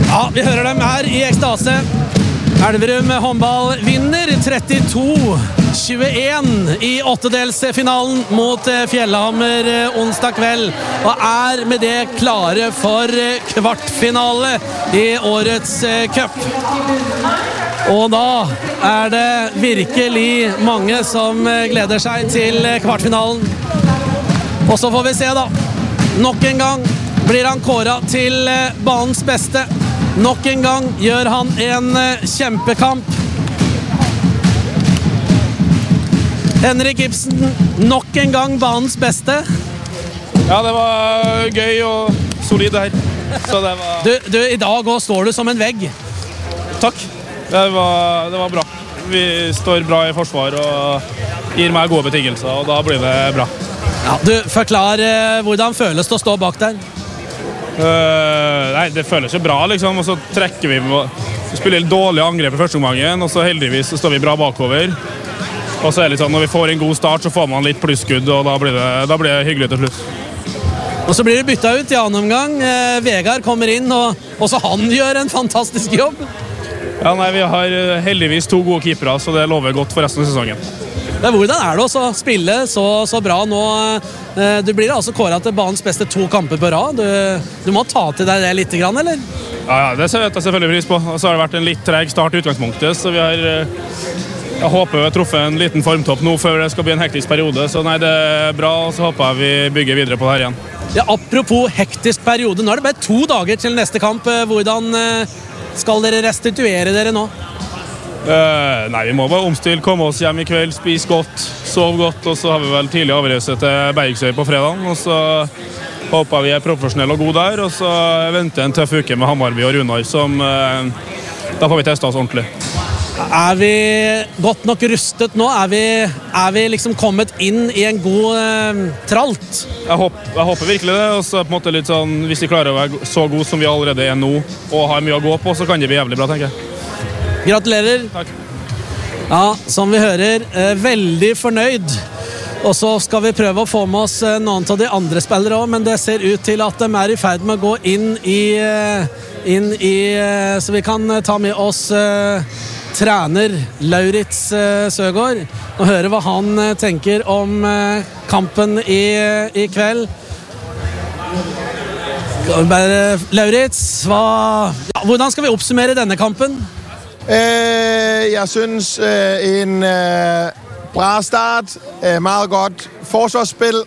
Ja, vi hører dem her i ekstase. Elverum håndball vinner 32-21 i åttedelsfinalen mot Fjellhammer onsdag kveld, og er med det klare for kvartfinale i årets cup. Og da er det virkelig mange som gleder seg til kvartfinalen. Og så får vi se da. Nok en gang blir han kåret til banens beste. Nok en gang gjør han en kjempekamp. Henrik Ibsen, nok en gang banens beste. Ja, det var gøy og solid her. Så det var... Du, i dag også står du som en vegg. Takk. Det var bra. Vi står bra i forsvar og gir meg gode betingelser, og da blir det bra. Ja, du, forklar hvordan føles det å stå bak der? Nei, det føles jo bra liksom, og så trekker vi spiller dårlig angrep i første omgangen, og så heldigvis så står vi bra bakover, og så er det litt sånn, når vi får en god start så får man litt plusskudd, og da blir det hyggelig til slutt. Og så blir det byttet ut i annen omgang. Vegard kommer inn, og også han gjør en fantastisk jobb. Ja, nei, vi har heldigvis 2 gode keepere, så det lover godt for resten av sesongen. Men hvordan er det også å spille så bra nå? Du blir altså kåret til banens beste 2 kamper på rad. Du må ta til deg det litt, eller? Ja, det setter jeg selvfølgelig pris på. Og så har det vært en litt treg start i utgangspunktet, så vi har... Jeg håper vi har truffet en liten formtopp nå før det skal bli en hektisk periode. Så nei, det er bra, og så håper jeg vi bygger videre på det her igjen. Ja, apropos hektisk periode, nå er det bare 2 dager til neste kamp. Hvordan skal dere restituere dere nå? Nei, vi må bare omstille, komme oss hjem i kveld, spise godt, sove godt, og så har vi vel tidlig avreise til Bergsøy på fredagen, og så håper vi er profesjonelle og gode der, og så venter en tøff uke med Hammarby og Runar, som da får vi testet oss ordentlig. Er vi godt nok rustet nå? Er vi liksom kommet inn i en god tralt? Jeg håper virkelig det, og så på en måte litt sånn, hvis vi klarer å være så gode som vi allerede er nå, og har mye å gå på, så kan det bli jævlig bra, tenker jeg. Gratulerer. Takk. Ja, som vi hører, veldig fornøyd. Og så skal vi prøve å få med oss noen av de andre spillere også, men det ser ut til at de er i ferd med å gå inn i så vi kan ta med oss trener Lauritz Søgaard og høre hva han tenker om kampen i kveld. Lauritz, hvordan skal vi oppsummere denne kampen? Jeg synes en bra start, meget godt forsvarsspil,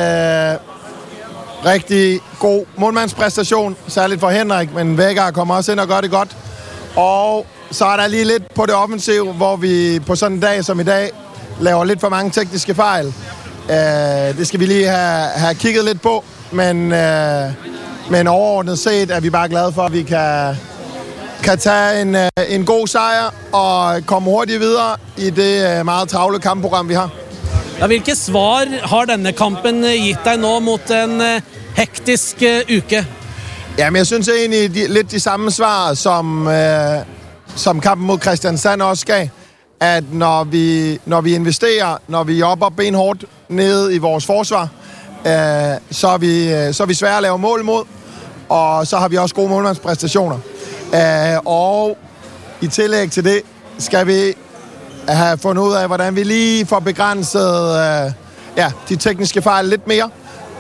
rigtig god målmandspræstation, særligt for Henrik, men Vegard kommer også ind og gør det godt. Og så er der lige lidt på det offensiv, hvor vi på sådan en dag som i dag laver lidt for mange tekniske fejl. Det skal vi lige have kigget lidt på, men overordnet set er vi bare glade for, at vi kan tage en god sejr og komme hurtigt videre i det meget travle kampprogram, vi har. Ja, hvilke svar har denne kampen gitt deg nå mot en hektisk uke? Jamen, jeg synes egentlig lidt de samme svar, som kampen mod Kristiansand også gav. At når vi investerer, når vi jobber benhårdt nede i vores forsvar, så er vi svære at lave mål imod, og så har vi også gode målmandspræstationer. Og i tillæg til det skal vi have fundet ud af, hvordan vi lige får begrænset de tekniske fejl lidt mere.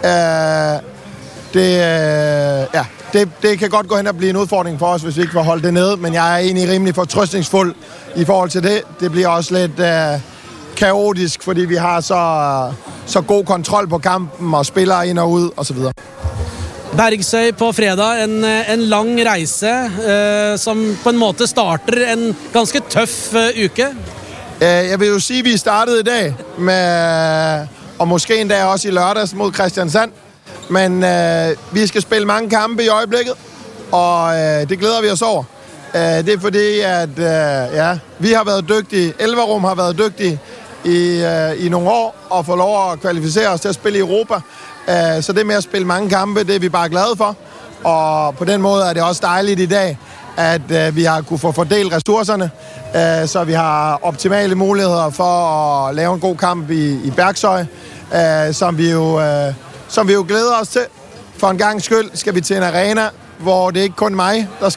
Det kan godt gå hen og blive en udfordring for os, hvis vi ikke får holdt det nede, men jeg er egentlig rimelig fortrøstningsfuld i forhold til det. Det bliver også lidt kaotisk, fordi vi har så god kontrol på kampen og spillere ind og ud og så videre. Bergsøy på fredag, en lang reise som på en måte starter en ganske tøff uke. Jeg vil jo sige, at vi startede i dag, og måske endda også i lørdags mod Kristiansand. Men vi skal spille mange kampe i øjeblikket, og det glæder vi os over. Det er fordi, at vi har været dygtige, Elverum har været dygtige i nogle år, og få lov at kvalificere os til at spille i Europa. Så det med at spille mange kampe, det er vi bare glade for. Og på den måde er det også dejligt i dag, at vi har kunne få fordelt ressourcerne, så vi har optimale muligheder for at lave en god kamp i Bergsøy, som vi jo glæder os til. For en gang skyld skal vi til en arena, hvor det ikke kun mig, der